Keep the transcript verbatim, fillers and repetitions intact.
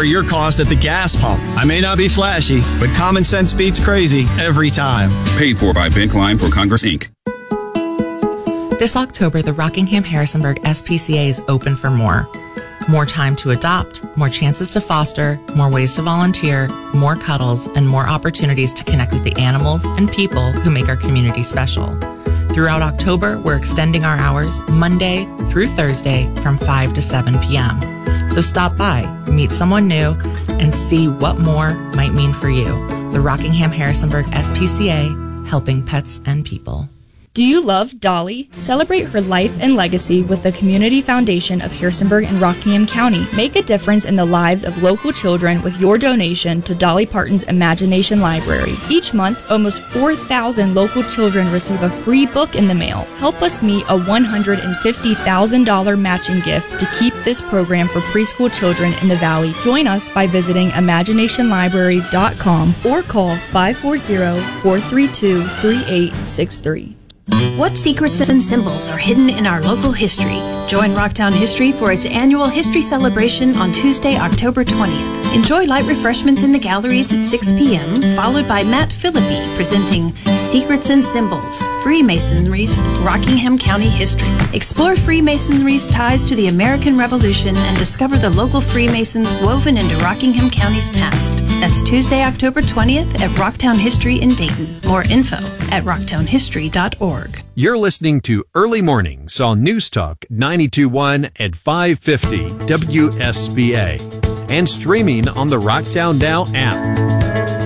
lower your cost at the gas pump. I may not be flashy, but common sense beats crazy every time. Paid for by Ben Klein for Congress, Incorporated. This October, the Rockingham-Harrisonburg S P C A is open for more. More time to adopt, more chances to foster, more ways to volunteer, more cuddles, and more opportunities to connect with the animals and people who make our community special. Throughout October, we're extending our hours Monday through Thursday from five to seven p.m. So stop by, meet someone new, and see what more might mean for you. The Rockingham-Harrisonburg S P C A, helping pets and people. Do you love Dolly? Celebrate her life and legacy with the Community Foundation of Harrisonburg and Rockingham County. Make a difference in the lives of local children with your donation to Dolly Parton's Imagination Library. Each month, almost four thousand local children receive a free book in the mail. Help us meet a one hundred fifty thousand dollars matching gift to keep this program for preschool children in the Valley. Join us by visiting imagination library dot com or call five four zero, four three two, three eight six three. What secrets and symbols are hidden in our local history? Join Rocktown History for its annual History Celebration on Tuesday, October twentieth. Enjoy light refreshments in the galleries at six p.m., followed by Matt Philippi presenting Secrets and Symbols, Freemasonry's Rockingham County History. Explore Freemasonry's ties to the American Revolution and discover the local Freemasons woven into Rockingham County's past. That's Tuesday, October twentieth at Rocktown History in Dayton. More info at rocktown history dot org. You're listening to Early Mornings on News Talk ninety-two point one at five fifty W S B A and streaming on the Rocktown Now app.